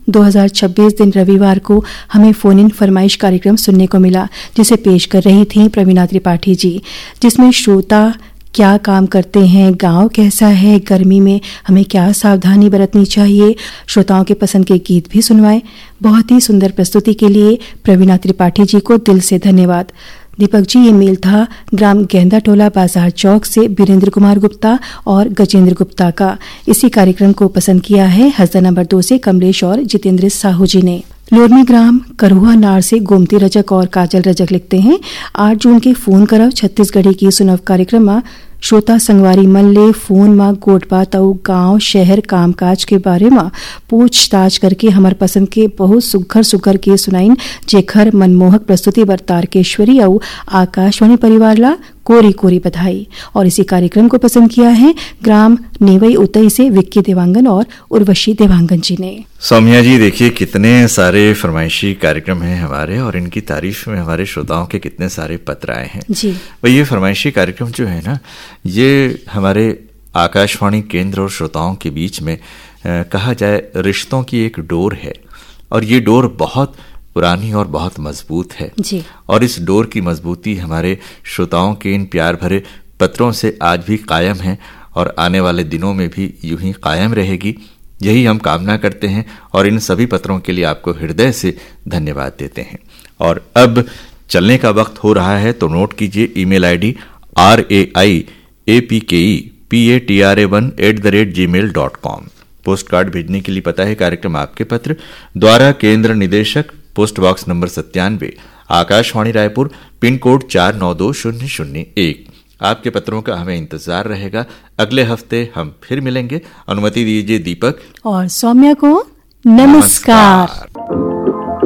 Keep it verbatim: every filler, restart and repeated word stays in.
दो हज़ार छब्बीस दिन रविवार को हमें फोन इन फरमाइश कार्यक्रम सुनने को मिला, जिसे पेश कर रही थी प्रवीणा त्रिपाठी जी, जिसमें श्रोता क्या काम करते हैं, गांव कैसा है, गर्मी में हमें क्या सावधानी बरतनी चाहिए, श्रोताओं के पसंद के गीत भी सुनवाए। बहुत ही सुंदर प्रस्तुति के लिए प्रवीणा त्रिपाठी जी को दिल से धन्यवाद। दीपक जी, ये मेल था ग्राम गेंदा टोला बाजार चौक से वीरेंद्र कुमार गुप्ता और गजेंद्र गुप्ता का। इसी कार्यक्रम को पसंद किया है हसदा नंबर दो से कमलेश और जितेंद्र साहू जी ने। लोरमी ग्राम करुआ नार से गोमती रजक और काजल रजक लिखते हैं, आठ जून के फोन करव छत्तीसगढ़ी की सुनव कार्यक्रम में श्रोता संगवारी मल्ले फोन में गोटबा तऊ गांव शहर कामकाज के बारे में पूछताछ करके हमार पसंद के बहुत सुघर सुघर के सुनाइन, जेखर मनमोहक प्रस्तुति बर तारकेश्वरी और आकाशवाणी परिवार ला कोरी कोरी बधाई। और इसी कार्यक्रम को पसंद किया है ग्राम नेवई उतई से विक्की देवांगन और उर्वशी देवांगन जी ने। सौम्या जी, देखिए कितने सारे फरमाइशी कार्यक्रम हैं हमारे, और इनकी तारीफ में हमारे श्रोताओं के कितने सारे पत्र आए हैं जी। भाई, ये फरमाइशी कार्यक्रम जो है ना, ये हमारे आकाशवाणी केंद्र और श्रोताओं के बीच में आ, कहा जाए रिश्तों की एक डोर है, और ये डोर बहुत पुरानी और बहुत मजबूत है जी। और इस डोर की मजबूती हमारे श्रोताओं के इन प्यार भरे पत्रों से आज भी कायम है, और आने वाले दिनों में भी यूं ही कायम रहेगी, यही हम कामना करते हैं। और इन सभी पत्रों के लिए आपको हृदय से धन्यवाद देते हैं। और अब चलने का वक्त हो रहा है, तो नोट कीजिए email ID R A I A P के E P A T R A one at the rate ji mail dot com. Post card भेजने के लिए पता है कार्यक्रम आपके पत्र द्वारा, केंद्र निदेशक पोस्ट बॉक्स नंबर सत्तानवे, आकाशवाणी रायपुर, पिन कोड चार नौ दो शून्य शून्य एक। आपके पत्रों का हमें इंतजार रहेगा। अगले हफ्ते हम फिर मिलेंगे। अनुमति दीजिए दीपक और सौम्या को नमस्कार, नमस्कार।